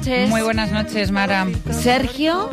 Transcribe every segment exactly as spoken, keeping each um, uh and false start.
noches. Muy buenas noches, Mara. Sergio,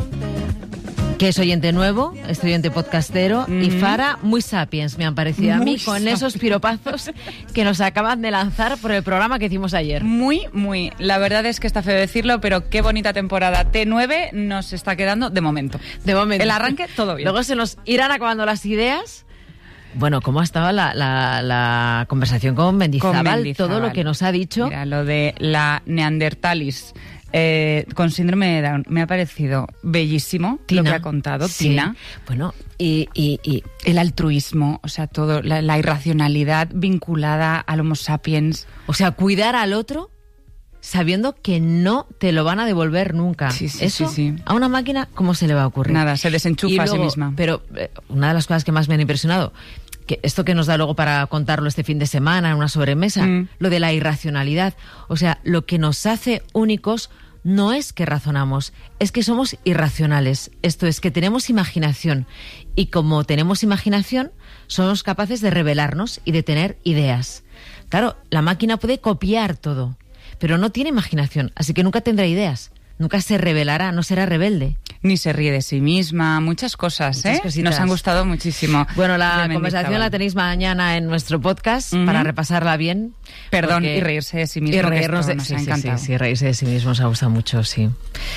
que es oyente nuevo, es oyente podcastero, mm-hmm. y Fara, muy sapiens, me han parecido muy a mí, con sapiens. Esos piropazos que nos acaban de lanzar por el programa que hicimos ayer. Muy, muy. La verdad es que está feo decirlo, pero qué bonita temporada T nueve nos está quedando de momento. De momento. El arranque, todo bien. Luego se nos irán acabando las ideas. Bueno, ¿cómo ha estado la, la, la conversación con Mendizábal? con Mendizábal? Todo lo que nos ha dicho. Mira, lo de la neandertalis eh, con síndrome de Down me ha parecido bellísimo. Tina, lo que ha contado sí. Tina. Bueno, y, y, y el altruismo, o sea, todo, la, la irracionalidad vinculada al Homo sapiens. O sea, cuidar al otro sabiendo que no te lo van a devolver nunca. Sí, sí, Eso, sí, sí. a una máquina, ¿cómo se le va a ocurrir? Nada, se desenchufa luego, a sí misma. Pero eh, una de las cosas que más me han impresionado, que esto que nos da luego para contarlo este fin de semana en una sobremesa, mm. lo de la irracionalidad. O sea, lo que nos hace únicos no es que razonamos, es que somos irracionales. Esto es que tenemos imaginación. Y como tenemos imaginación, somos capaces de revelarnos y de tener ideas. Claro, la máquina puede copiar todo, pero no tiene imaginación, así que nunca tendrá ideas. Nunca se rebelará, no será rebelde. Ni se ríe de sí misma, muchas cosas, muchas ¿eh? Cositas. Nos han gustado muchísimo. Bueno, la conversación la tenéis mañana en nuestro podcast uh-huh. para repasarla bien. Perdón, porque... y reírse de sí mismo. Y reírnos de... Nos sí, ha sí, encantado. Sí, sí, reírse de sí mismo nos ha gustado mucho, sí.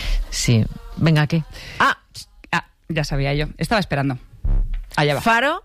Sí. Venga, ¿qué? Ah, ah ya sabía yo. Estaba esperando. Allá va. Faro.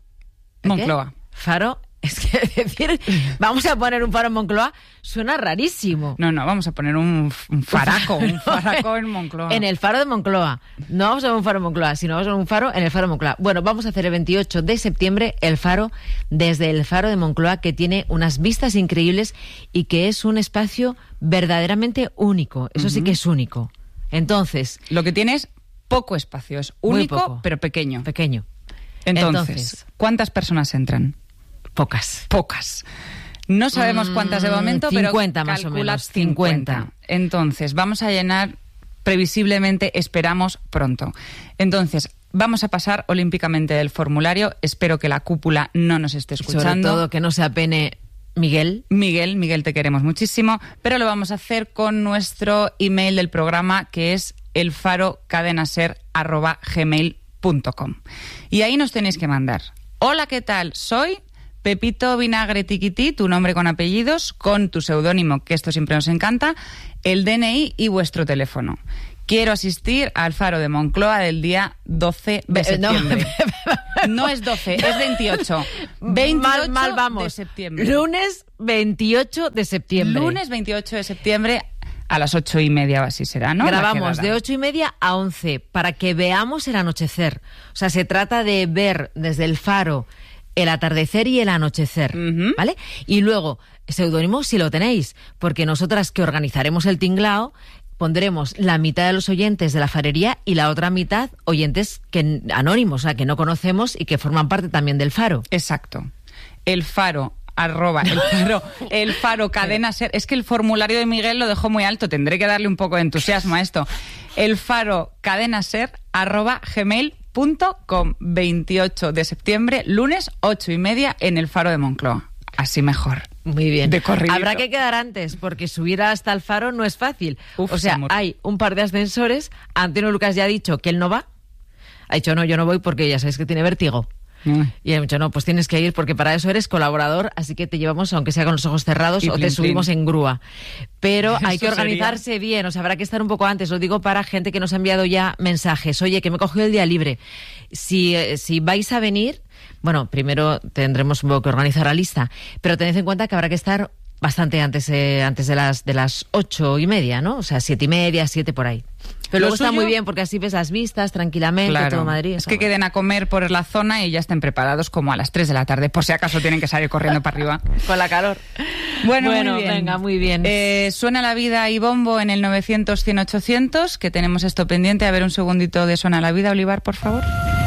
Moncloa. ¿Qué? Faro. Es que decir, vamos a poner un faro en Moncloa suena rarísimo. No, no, vamos a poner un, un faraco, un faraco en Moncloa. En el faro de Moncloa. No vamos a poner un faro en Moncloa, sino vamos a poner un faro en el faro de Moncloa. Bueno, vamos a hacer el veintiocho de septiembre el faro desde el faro de Moncloa, que tiene unas vistas increíbles y que es un espacio verdaderamente único. Eso uh-huh. sí que es único. Entonces... Lo que tiene es poco espacio, es único, pero pequeño. Pequeño. Entonces, Entonces, ¿cuántas personas entran? Pocas. Pocas. No sabemos cuántas de momento, cincuenta pero más o menos. cincuenta. cincuenta. Entonces, vamos a llenar previsiblemente, esperamos pronto. Entonces, vamos a pasar olímpicamente del formulario. Espero que la cúpula no nos esté escuchando. Sobre todo que no se apene Miguel. Miguel, Miguel, te queremos muchísimo. Pero lo vamos a hacer con nuestro email del programa, que es elfarocadenaser arroba gmail punto com. Y ahí nos tenéis que mandar. Hola, ¿qué tal? Soy... Pepito Vinagre Tiquití, tu nombre con apellidos, con tu seudónimo, que esto siempre nos encanta, el D N I y vuestro teléfono. Quiero asistir al faro de Moncloa del día doce de septiembre. No, no es doce, es veintiocho. veintiocho mal, mal vamos. de septiembre. Lunes veintiocho de septiembre. Lunes veintiocho de septiembre a las ocho y media o así será, ¿no? Grabamos de ocho y media a once para que veamos el anochecer. O sea, se trata de ver desde el faro el atardecer y el anochecer, uh-huh. ¿vale? Y luego, seudónimo si lo tenéis, porque nosotras que organizaremos el tinglao, pondremos la mitad de los oyentes de la farería y la otra mitad oyentes que anónimos, o sea, que no conocemos y que forman parte también del faro. Exacto. El faro... arroba el faro, el faro cadena ser. Es que el formulario de Miguel lo dejó muy alto, tendré que darle un poco de entusiasmo a esto. El faro cadena ser arroba gmail punto com, veintiocho de septiembre, lunes, ocho y media en el faro de Moncloa. Así mejor. Muy bien. De corridito. Habrá que quedar antes, porque subir hasta el faro no es fácil. Uf, o sea, amor. Hay un par de ascensores. Antonio Lucas ya ha dicho que él no va. Ha dicho, no, yo no voy porque ya sabéis que tiene vértigo. Y he dicho, no, pues tienes que ir porque para eso eres colaborador, así que te llevamos, aunque sea con los ojos cerrados, y o plin, te subimos plin. en grúa. Pero hay que organizarse sería. bien, o sea, habrá que estar un poco antes. Lo digo para gente que nos ha enviado ya mensajes. Oye, que me he cogido el día libre. Si, si vais a venir, bueno, primero tendremos un poco que organizar la lista, pero tened en cuenta que habrá que estar bastante antes eh, antes de las de las ocho y media, ¿no? O sea, siete y media, siete por ahí. Pero luego está muy bien porque así ves las vistas tranquilamente, claro. todo Madrid. Es que queden a comer por la zona y ya estén preparados como a las tres de la tarde, por si acaso tienen que salir corriendo para arriba. Con la calor. Bueno, bueno muy bien. venga, muy bien. Eh, suena la vida y bombo en el novecientos, cien, ochocientos, que tenemos esto pendiente. A ver un segundito de Suena la vida, Olivar, por favor.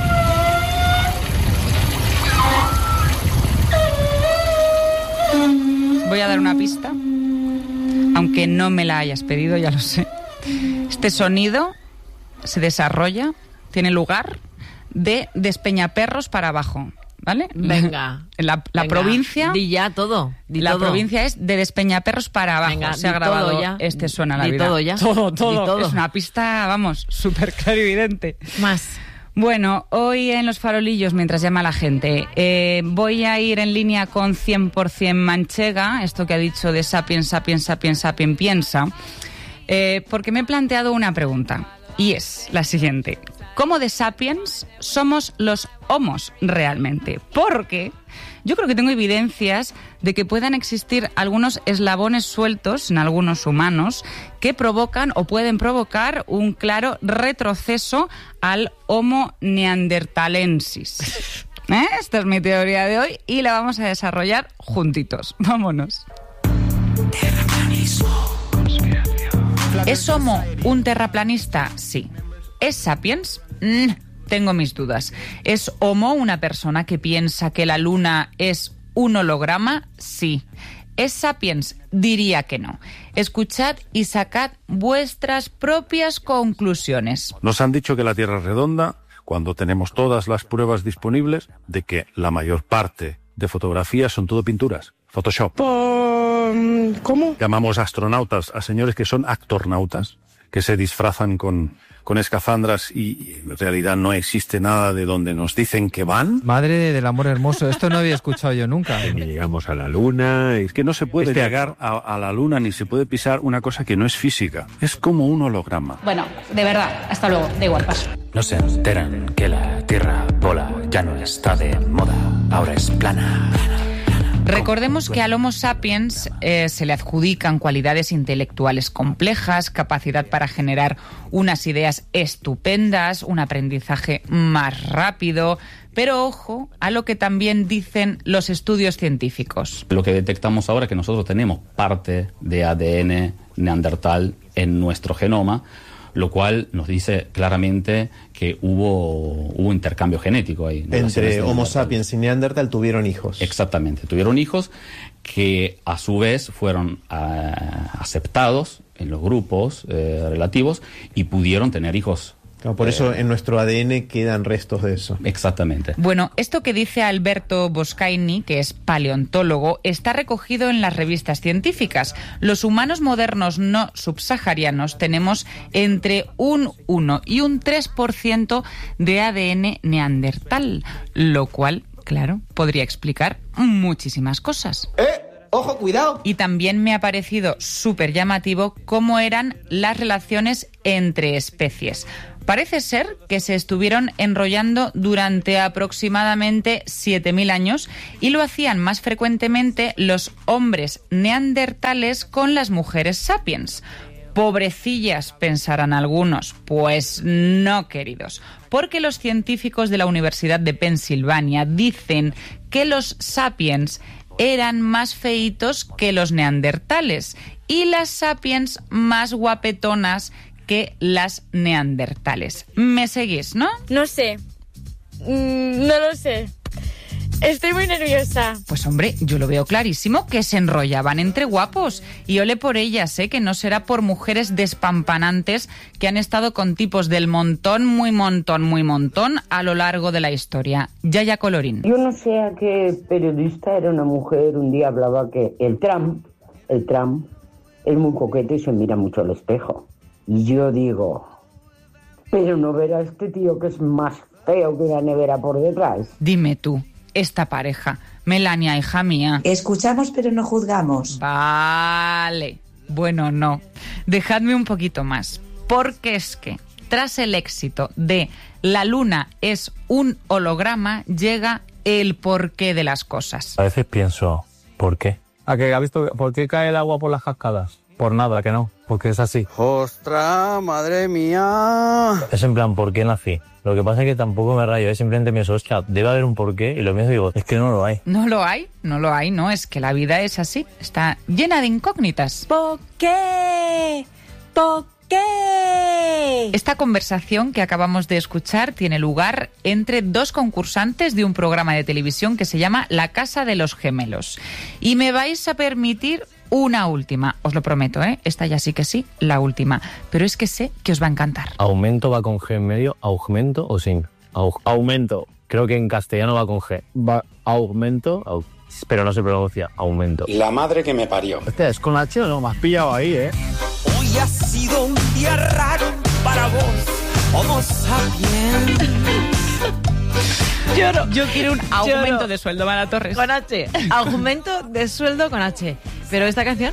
Voy a dar una pista, aunque no me la hayas pedido, ya lo sé. Este sonido se desarrolla, tiene lugar de Despeñaperros para abajo. ¿vale? Venga. La, la venga, provincia... Di ya todo. Di la todo. provincia es de Despeñaperros para abajo. Venga, se ha di grabado todo ya. este Suena la Di Vida. todo ya. Todo, todo. Di todo. Es una pista, vamos, súper clarividente. Más. Bueno, hoy en Los Farolillos, mientras llama la gente, eh, voy a ir en línea con cien por ciento Manchega, esto que ha dicho de Sapiens, Sapiens, Sapiens, Sapiens, piensa, eh, porque me he planteado una pregunta, y es la siguiente. ¿Cómo de Sapiens somos los homos realmente? Porque yo creo que tengo evidencias de que puedan existir algunos eslabones sueltos en algunos humanos que provocan o pueden provocar un claro retroceso al Homo neanderthalensis. ¿Eh? Esta es mi teoría de hoy y la vamos a desarrollar juntitos. Vámonos. ¿Es Homo un terraplanista? Sí. ¿Es Sapiens? Mm, tengo mis dudas. ¿Es Homo una persona que piensa que la luna es un holograma? Sí. ¿Es Sapiens? Diría que no. Escuchad y sacad vuestras propias conclusiones. Nos han dicho que la Tierra es redonda cuando tenemos todas las pruebas disponibles de que la mayor parte de fotografías son todo pinturas. Photoshop. ¿Cómo? Llamamos astronautas a señores que son actornautas, que se disfrazan con, con escafandras y en realidad no existe nada de donde nos dicen que van. Madre del amor hermoso, esto no había escuchado yo nunca. Ni llegamos a la luna. Es que no se puede este... llegar a, a la luna ni se puede pisar una cosa que no es física. Es como un holograma. Bueno, de verdad, hasta luego, da igual, paso. No se enteran que la Tierra bola ya no está de moda, ahora es plana. Recordemos que al Homo sapiens eh, se le adjudican cualidades intelectuales complejas, capacidad para generar unas ideas estupendas, un aprendizaje más rápido, pero ojo a lo que también dicen los estudios científicos. Lo que detectamos ahora es que nosotros tenemos parte de A D N neandertal en nuestro genoma, lo cual nos dice claramente que hubo, hubo intercambio genético ahí. Entre Homo sapiens y Neandertal tuvieron hijos. Exactamente, tuvieron hijos que a su vez fueron uh, aceptados en los grupos eh, relativos y pudieron tener hijos. Claro, por eso en nuestro A D N quedan restos de eso. Exactamente. Bueno, esto que dice Alberto Boscaini, que es paleontólogo, está recogido en las revistas científicas. Los humanos modernos no subsaharianos tenemos entre un uno y un tres por ciento de A D N neandertal, lo cual, claro, podría explicar muchísimas cosas. ¡Eh! ¡Ojo, cuidado! Y también me ha parecido súper llamativo cómo eran las relaciones entre especies. Parece ser que se estuvieron enrollando durante aproximadamente siete mil años y lo hacían más frecuentemente los hombres neandertales con las mujeres sapiens. Pobrecillas, pensarán algunos. Pues no, queridos, porque los científicos de la Universidad de Pensilvania dicen que los sapiens eran más feitos que los neandertales y las sapiens más guapetonas que las neandertales. ¿Me seguís, no? No sé. Mm, no lo sé. Estoy muy nerviosa. Pues hombre, yo lo veo clarísimo que se enrollaban entre guapos. Y ole por ellas, ¿eh? Que no será por mujeres despampanantes que han estado con tipos del montón, muy montón, muy montón a lo largo de la historia. Yaya Colorín. Yo no sé a qué periodista era una mujer, un día hablaba que el Trump, el Trump es muy coqueto y se mira mucho al espejo. Y yo digo, pero no verá este tío que es más feo que la nevera por detrás. Dime tú, esta pareja, Melania, hija mía. Escuchamos pero no juzgamos. Vale, bueno, no. Dejadme un poquito más, porque es que tras el éxito de La Luna es un holograma, llega el porqué de las cosas. A veces pienso, ¿por qué? ¿A que ha visto por qué cae el agua por las cascadas? Por nada, que no, porque es así. ¡Ostras, madre mía! Es en plan, ¿por qué nací? Lo que pasa es que tampoco me rayo, ¿eh? Simplemente me hostia, debe haber un porqué, y lo mismo digo, es que no lo hay. No lo hay, no lo hay, no, es que la vida es así, está llena de incógnitas. ¿Por qué? ¿Por qué? Esta conversación que acabamos de escuchar tiene lugar entre dos concursantes de un programa de televisión que se llama La Casa de los Gemelos. Y me vais a permitir una última, os lo prometo, ¿eh? Esta ya sí que sí, la última. Pero es que sé que os va a encantar. ¿Aumento va con G en medio, augmento o sin? Au- aumento. Creo que en castellano va con G. Va aumento, au, pero no se pronuncia aumento. La madre que me parió. Hostia, es con H o no, me has pillado ahí, ¿eh? Hoy ha sido un día raro para vos, Homo sapiens. Yo, no. Yo quiero un aumento Yo no. de sueldo, Mara Torres. Con H. Aumento de sueldo con H. Pero esta canción,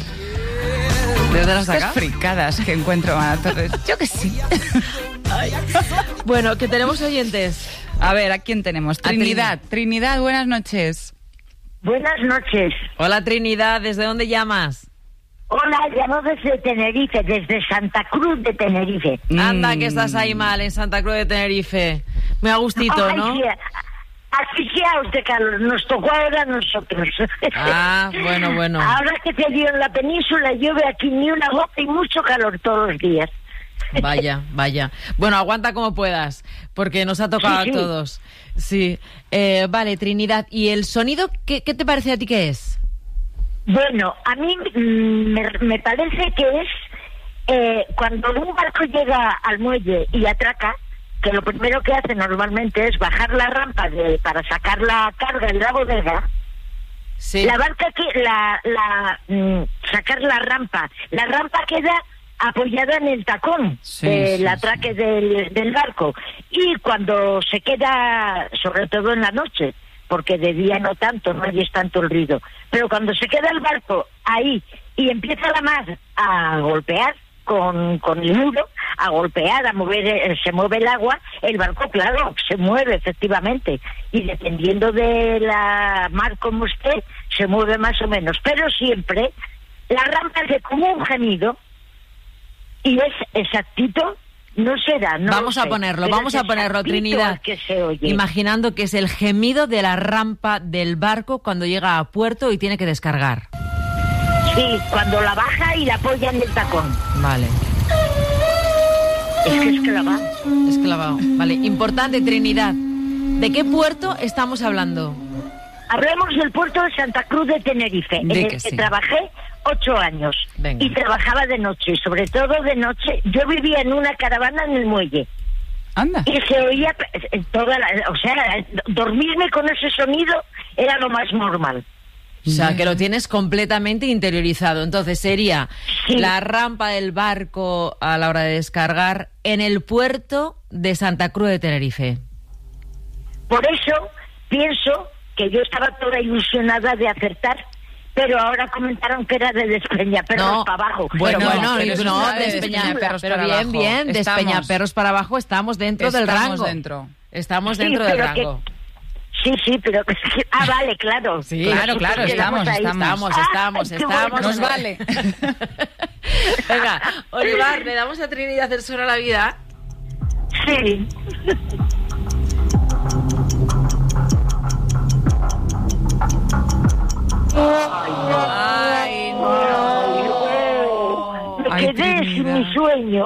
¿de dónde la saca? Estas fricadas que encuentro, Mara Torres. Yo que sí. Ay. Bueno, que tenemos oyentes. A ver, ¿a quién tenemos? Trinidad. Trinidad, Trinidad, buenas noches. Buenas noches. Hola, Trinidad. ¿Desde dónde llamas? Hola, llamo desde Tenerife, desde Santa Cruz de Tenerife. Anda, que estás ahí mal, en Santa Cruz de Tenerife. Muy a gustito, Ay, ¿no? Sí, asfixiados de calor, nos tocó ahora a nosotros. Ah, bueno, bueno. Ahora que te dio en la península, llueve aquí ni una gota y mucho calor todos los días. Vaya, vaya. Bueno, aguanta como puedas, porque nos ha tocado Sí, sí. a todos. Sí. Eh, vale, Trinidad. ¿Y el sonido qué, qué te parece a ti que es? Bueno, a mí mm, me, me parece que es eh, cuando un barco llega al muelle y atraca, que lo primero que hace normalmente es bajar la rampa de, para sacar la carga en la bodega. Sí. La barca que la, la mm, sacar la rampa, la rampa queda apoyada en el tacón Sí, del sí, atraque del, del barco, y cuando se queda, sobre todo en la noche, porque de día no tanto, no hay tanto el ruido, pero cuando se queda el barco ahí y empieza la mar a golpear con, con el nudo, a golpear, a mover, eh, se mueve el agua, el barco, claro, se mueve efectivamente, y dependiendo de la mar como esté, se mueve más o menos, pero siempre la rampa hace como un gemido, y es exactito. No será, no Vamos lo a sé, ponerlo, pero vamos es a ponerlo, exactito Trinidad. el que se oye. Imaginando que es el gemido de la rampa del barco cuando llega a puerto y tiene que descargar. Sí, cuando la baja y la apoya en el tacón. Vale. Es que es clavado. Es clavado. Vale, importante, Trinidad. ¿De qué puerto estamos hablando? Hablemos del puerto de Santa Cruz de Tenerife, en Di el que que sí. trabajé ocho años. Venga. Y trabajaba de noche, y sobre todo de noche. Yo vivía en una caravana en el muelle. Anda. Y se oía eh, toda la... O sea, dormirme con ese sonido era lo más normal. O sea, que lo tienes completamente interiorizado. Entonces sería Sí. la rampa del barco a la hora de descargar en el puerto de Santa Cruz de Tenerife. Por eso pienso que yo estaba toda ilusionada de acertar, pero ahora comentaron que era de Despeñaperros No. para abajo. Bueno, Bueno, bueno, pero es no, una de Despeñaperros, Despeñaperros pero para bien, abajo. bien, Estamos. Despeñaperros para abajo estamos dentro del Estamos rango. dentro. Estamos Sí, dentro del pero que- rango. Sí, sí, pero que... Ah, vale, claro. Sí, Claro, claro, Nosotros estamos, quedamos ahí. estamos. Estamos, estamos, Ay, qué estamos. bueno. Nos vale. Venga, Olivar, ¿le damos a Trinidad el suelo a la vida? Sí. Ay, no. Me Ay, quedé sin Trinidad. mi sueño.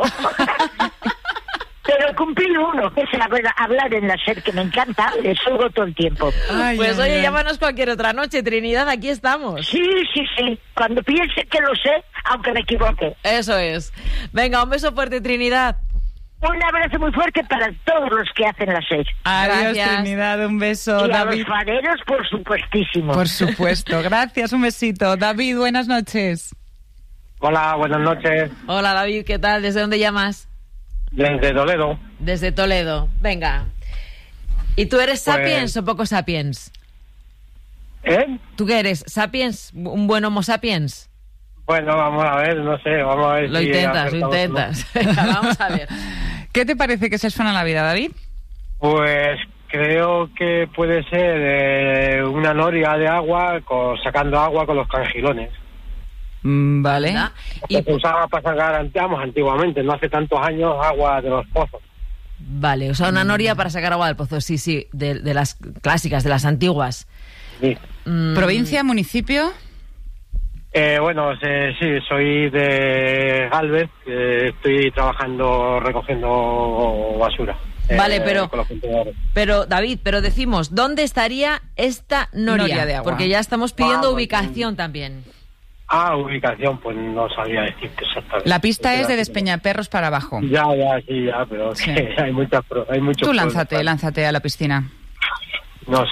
Pero cumplí uno, que es la verdad, hablar en la SER, que me encanta, le subo todo el tiempo. Ay, Pues ay, oye, ay. llámanos cualquier otra noche, Trinidad, aquí estamos. Sí, sí, sí. Cuando piense que lo sé, aunque me equivoque. Eso es. Venga, un beso fuerte, Trinidad. Un abrazo muy fuerte para todos los que hacen la SER. Adiós, Gracias. Trinidad, un beso. Y a David. los fareros, por supuestísimo. Por supuesto, gracias, un besito. David, buenas noches. Hola, buenas noches. Hola, David, ¿qué tal? ¿Desde dónde llamas? Desde Toledo. Desde Toledo. Venga. ¿Y tú eres Pues- sapiens o poco sapiens? ¿Eh? ¿Tú qué eres? ¿Sapiens? ¿Un buen homo sapiens? Bueno, vamos a ver, no sé, vamos a ver Lo si intentas, lo acertamos intentas. o no. Venga, vamos a ver. ¿Qué te parece que se suena la vida, David? Pues creo que puede ser eh, una noria de agua con, sacando agua con los cangilones. Mm, Vale. Anda. Que se usaba para sacar, vamos, antiguamente, no hace tantos años, agua de los pozos. Vale, o sea, una noria para sacar agua del pozo. Sí, sí, de, de las clásicas, de las antiguas. Sí. Mm, ¿Provincia, municipio? Eh, bueno, eh, sí, soy de Galvez, eh, estoy trabajando recogiendo basura. eh, Vale, pero- con los contenedores. Pero, David, pero decimos, ¿dónde estaría esta noria? Noria de agua. Porque ya estamos pidiendo Ah, bueno. ubicación también. Ah, ubicación, pues no sabría decirte exactamente. La pista Pero es de sí, Despeñaperros para abajo. Ya, ya, sí, ya, pero Sí. que hay muchas, pro- hay muchos. Tú lánzate, pueblos. lánzate a la piscina. No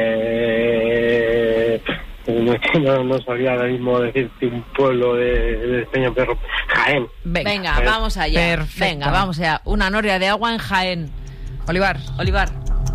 sé, no, no sabría ahora mismo decirte un pueblo de, de Despeñaperros. Jaén. Venga, Venga, Jaén. vamos allá. Perfecto. Venga, vamos allá. Una noria de agua en Jaén. Olivar. Olivar.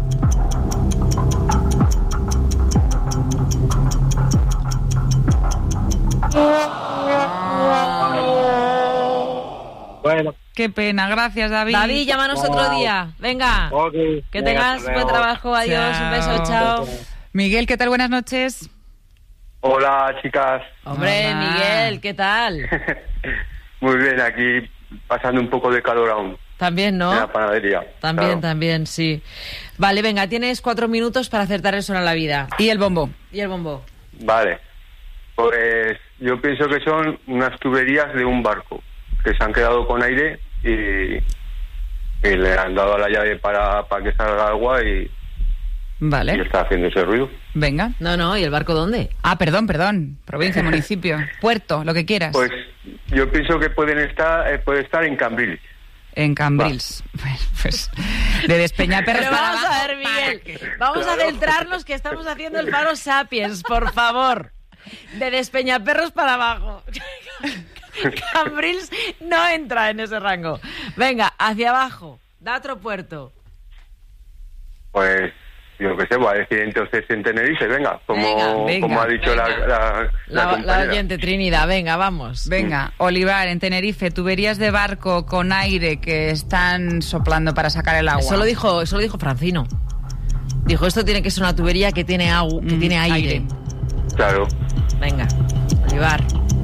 Bueno. Qué pena, gracias, David. David, llámanos otro día. Venga. Ok. Que Venga, tengas hasta buen luego. trabajo. Adiós. Un beso. Chao. Miguel, ¿qué tal? Buenas noches. Hola, chicas. Hombre, Hola. Miguel, ¿qué tal? Muy bien, aquí pasando un poco de calor aún También, en ¿no? la panadería. También, Claro. también, sí. Vale, venga, tienes cuatro minutos para acertar el sol a la vida. ¿Y el bombo? ¿Y el bombo? Vale. Pues yo pienso que son unas tuberías de un barco que se han quedado con aire y, y le han dado a la llave para, para que salga agua y, Vale. y está haciendo ese ruido. Venga. No, no, ¿y el barco dónde? Ah, perdón, perdón. Provincia, municipio, puerto, lo que quieras. Pues yo pienso que pueden estar, eh, puede estar en Cambrils. En Cambrils. Bueno, pues de Despeñaperros Pero para vamos abajo. a ver, Miguel, vamos a Claro. centrarnos que estamos haciendo el Faro Sapiens, por favor. De Despeñaperros para abajo. Cambrils no entra en ese rango. Venga, hacia abajo. Da otro puerto. Pues yo qué sé, voy a decir entonces en Tenerife, venga, como, Venga, venga, como ha dicho la, venga. la, la La, la compañera. oyente Trinidad, venga, vamos. Venga, Olivar, en Tenerife, tuberías de barco con aire que están soplando para sacar el agua. Eso lo dijo, eso lo dijo Francino. Dijo, esto tiene que ser una tubería que tiene agua, que Mm, tiene aire. aire. Claro. Venga, Olivar.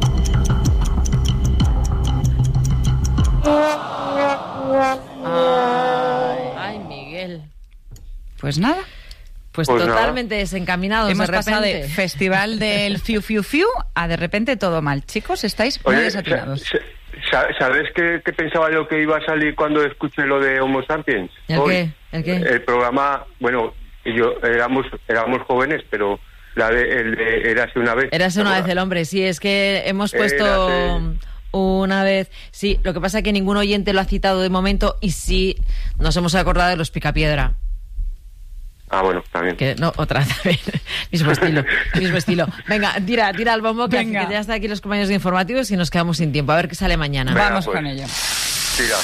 Ay, ay, Miguel. Pues nada. Pues, Pues nada. totalmente desencaminados Hemos de pasado repente. de festival del fiu fiu fiu a de repente todo mal. Chicos, estáis muy Oye, desatinados. sa- sa- ¿sabes qué, qué pensaba yo que iba a salir cuando escuché lo de Homo Sapiens? ¿El Hoy. qué? ¿El qué? El programa, bueno, yo éramos éramos jóvenes, pero la de, el de Érase una vez. Érase una ¿te vez acuerdas? el hombre, sí, es que hemos puesto Érase- una vez. Sí, lo que pasa es que ningún oyente lo ha citado de momento y sí nos hemos acordado de los Picapiedra. Ah, bueno, también. Que no, otra también. mismo estilo, mismo estilo. Venga, tira, tira al bombo que, Venga. que ya están aquí los compañeros de informativos y nos quedamos sin tiempo. A ver qué sale mañana. Venga, Vamos pues. con ello. Tira.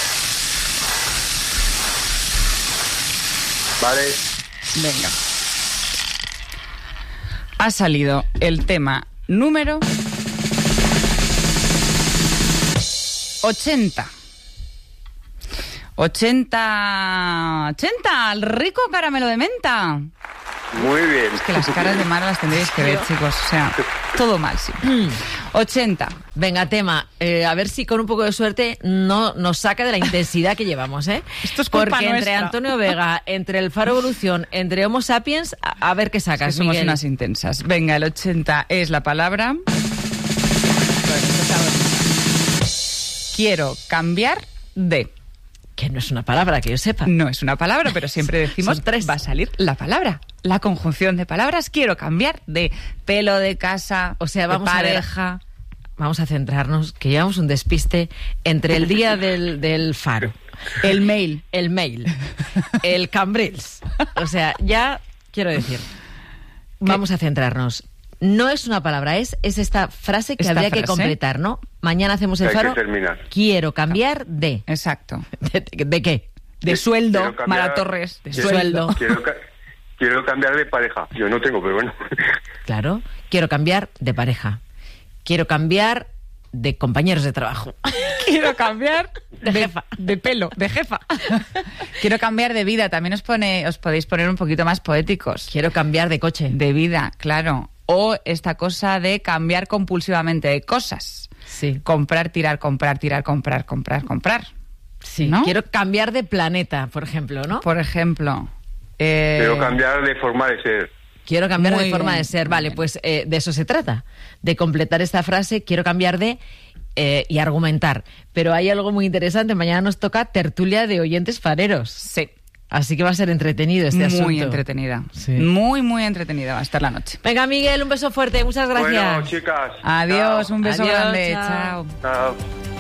Vale. Venga. Ha salido el tema número ochenta. ochenta. ochenta, el rico caramelo de menta. Muy bien. Es que las caras de Mara las tendréis que ver, chicos. O sea, todo mal, sí. ochenta. Venga, tema. Eh, a ver si con un poco de suerte no nos saca de la intensidad que llevamos, ¿eh? Esto es culpa Porque entre nuestra. Antonio Vega, entre el Faro Evolución, entre Homo Sapiens, a, a ver qué Es sacas, que somos Miguel. unas intensas. Venga, el ochenta es la palabra. Quiero cambiar de. Que no es una palabra, que yo sepa. No es una palabra, pero siempre decimos Son tres. va a salir la palabra. La conjunción de palabras. Quiero cambiar de pelo de casa, O sea, de vamos a ver. pareja. Vamos a centrarnos, que llevamos un despiste entre el día del, del Faro, El mail. el mail, el Cambrils. O sea, ya quiero decir, vamos a centrarnos. No es una palabra, es, es esta frase que Esta habría que frase. completar, ¿no? Mañana hacemos el Hay que Faro. terminar. Quiero cambiar de. Exacto. ¿De, de qué? De sueldo, Quiero cambiar- Mara Torres. De Quiero- sueldo. Quiero, ca- quiero cambiar de pareja. Yo no tengo, pero bueno. Claro. Quiero cambiar de pareja. Quiero cambiar de compañeros de trabajo. Quiero cambiar De jefa. de pelo, de jefa. Quiero cambiar de vida. También os pone, os podéis poner un poquito más poéticos. Quiero cambiar de coche. De vida, claro. O esta cosa de cambiar compulsivamente de cosas. Sí. Comprar, tirar, comprar, tirar, comprar, comprar, comprar. Sí. ¿No? Quiero cambiar de planeta, por ejemplo, ¿no? Por ejemplo. eh, Quiero cambiar de forma de ser. Quiero cambiar Muy de forma bien, de ser. muy Vale, bien. pues eh, de eso se trata. De completar esta frase, quiero cambiar de eh, y argumentar. Pero hay algo muy interesante. Mañana nos toca tertulia de oyentes fareros. Sí. Así que va a ser entretenido este muy asunto. Muy entretenida. Sí. Muy, muy entretenida va a estar la noche. Venga, Miguel, un beso fuerte. Muchas gracias. Bueno, chicas. Adiós, chao. un beso Adiós, grande. chao. Chao. Chao.